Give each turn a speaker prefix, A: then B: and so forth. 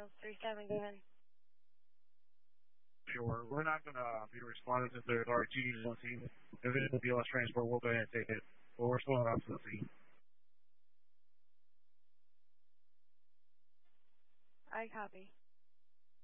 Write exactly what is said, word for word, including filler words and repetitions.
A: Daniels three seven, go ahead.
B: Sure. We're not going to uh, be responding to third party G Ds on scene. If it is a B L S transport, we'll go ahead and take it. But we're still out to the scene.
A: I copy.